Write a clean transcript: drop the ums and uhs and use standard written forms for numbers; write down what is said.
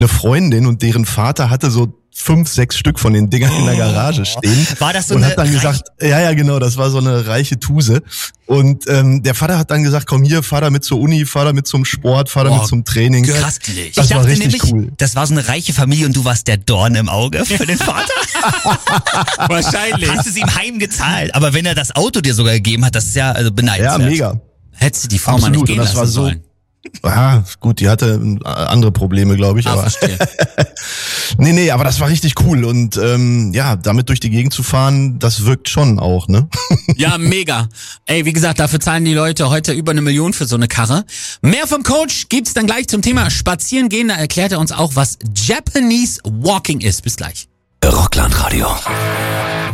eine Freundin und deren Vater hatte so 5, 6 Stück von den Dingern in der Garage stehen. War das so und eine hat dann gesagt, ja genau, das war so eine reiche Tuse. Und der Vater hat dann gesagt, komm hier, fahr damit zur Uni, fahr damit zum Sport, fahr damit zum Training. Köstlich. Das Ich war dachte richtig nämlich, cool. das war so eine reiche Familie und du warst der Dorn im Auge für den Vater. Wahrscheinlich. Hast es ihm heimgezahlt. Aber wenn er das Auto dir sogar gegeben hat, das ist ja also beneidenswert. Ja, mega. Hättest du die Frau mal nicht Absolut. gehen Und das lassen war so. sollen. Ah, gut, die hatte andere Probleme, glaube ich. Aber Verstehe. nee, aber das war richtig cool. Und ja, damit durch die Gegend zu fahren, das wirkt schon auch, ne? Ja, mega. Ey, wie gesagt, dafür zahlen die Leute heute über 1 Million für so eine Karre. Mehr vom Coach gibt's dann gleich zum Thema Spazieren gehen. Da erklärt er uns auch, was Japanese Walking ist. Bis gleich. Rockland Radio.